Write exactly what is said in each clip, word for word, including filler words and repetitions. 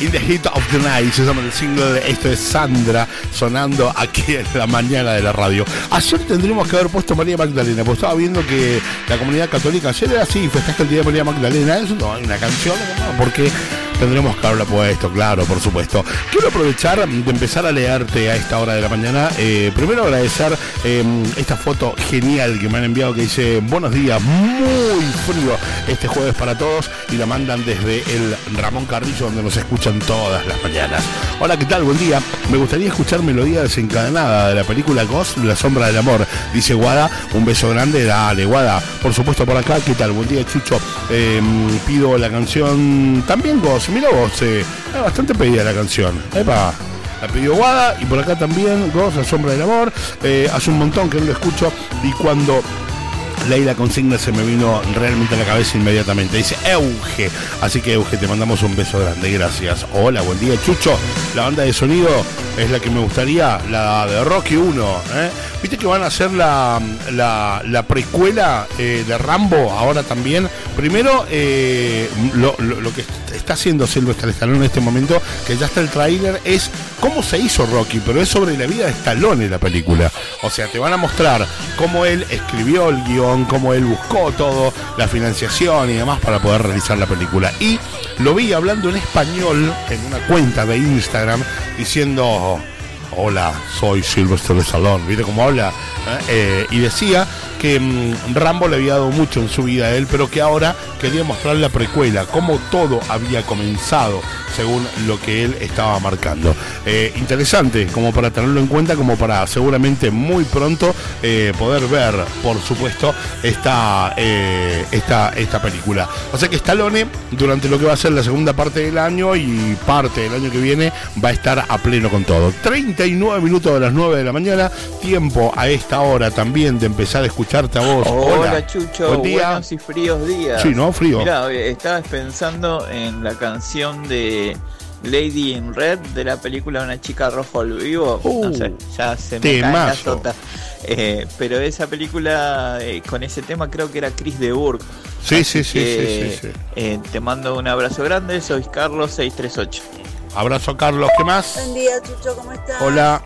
In the Heat of the Night se llama el single. Esto es Sandra sonando aquí en la mañana de la radio. Ayer tendríamos que haber puesto María Magdalena, porque estaba viendo que la comunidad católica ayer era así, festeja el día de María Magdalena. Es una, una canción, ¿no? Porque tendremos que haberla puesto, claro, por supuesto. Quiero aprovechar de empezar a leerte a esta hora de la mañana. Eh, primero agradecer eh, esta foto genial que me han enviado que dice: buenos días, muy frío este jueves para todos, y la mandan desde el Ramón Carrillo, donde nos escuchan todas las mañanas. Hola, ¿qué tal? Buen día. Me gustaría escuchar Melodía Desencadenada de la película Ghost, La Sombra del Amor, dice Guada. Un beso grande, dale, Guada. Por supuesto, por acá, ¿qué tal? Buen día, Chucho. Eh, pido la canción también Ghost. Mira vos, eh, es bastante pedida la canción. Epa, la pidió Guada. Y por acá también Ghost, La Sombra del Amor. Eh, hace un montón que no lo escucho, y cuando leí la consigna se me vino realmente a la cabeza inmediatamente. Dice Euge. Así que, Euge, te mandamos un beso grande, gracias. Hola, buen día, Chucho. La banda de sonido es la que me gustaría, la de Rocky uno, ¿eh? Viste que van a hacer la, la, la precuela eh, de Rambo ahora también. Primero, eh, lo, lo, lo que está haciendo Sylvester Stallone en este momento, que ya está el tráiler, es cómo se hizo Rocky, pero es sobre la vida de Stallone la película. O sea, te van a mostrar cómo él escribió el guión, cómo él buscó todo, la financiación y demás para poder realizar la película. Y lo vi hablando en español en una cuenta de Instagram diciendo: hola, soy Sylvester Stallone. ¿Viste cómo habla? ¿Eh? Eh, y decía que mmm, Rambo le había dado mucho en su vida a él, pero que ahora quería mostrar la precuela, cómo todo había comenzado según lo que él estaba marcando. Eh, interesante, como para tenerlo en cuenta, como para seguramente muy pronto eh, poder ver, por supuesto, esta, eh, esta, esta película. O sea que Stallone, durante lo que va a ser la segunda parte del año y parte del año que viene, va a estar a pleno con todo. treinta y nueve minutos de las nueve de la mañana, tiempo a esta hora también de empezar a escucharte a vos. Hola, Hola Chucho, buen día. Buenos y fríos días. Sí, ¿no? Frío. Mirá, estabas pensando en la canción de Lady in Red de la película Una chica rojo al vivo. Uh, no sé, ya se me temazo. cae la sota. Eh, pero esa película, eh, con ese tema, creo que era Chris de Burgh. Sí, sí, sí, que, sí, sí, sí. Eh, te mando un abrazo grande, soy Carlos seiscientos treinta y ocho. Abrazo, Carlos, ¿qué más? Buen día, Chucho, ¿cómo estás? Hola.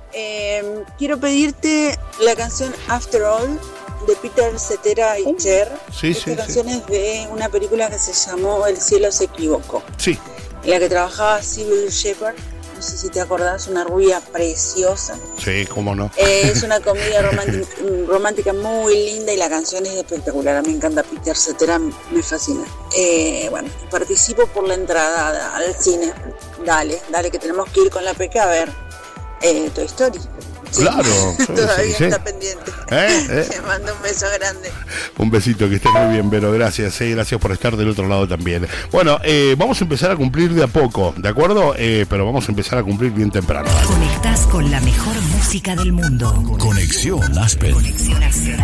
Eh, quiero pedirte la canción After All de Peter Cetera y Cher. Sí, Esta sí, canción sí. es de una película que se llamó El cielo se equivocó, Sí. en la que trabajaba Sybil Shepherd. No sé si te acordás, una rubia preciosa. Sí, cómo no. Eh, es una comedia romántica, romántica muy linda, y la canción es espectacular. A mí me encanta Peter Cetera, me fascina. Eh, bueno, participo por la entrada al cine. Dale, dale, que tenemos que ir con la Peca a ver eh, Toy Story. Sí. Claro. Sí, Todavía sí, sí. está pendiente. ¿Eh? ¿Eh? Te mando un beso grande. Un besito, que estés muy bien, Vero, gracias, eh, gracias por estar del otro lado también. Bueno, eh, vamos a empezar a cumplir de a poco, ¿de acuerdo? Eh, pero vamos a empezar a cumplir bien temprano. Conectás con la mejor música del mundo. Conexión Aspen. Conexión Aspen.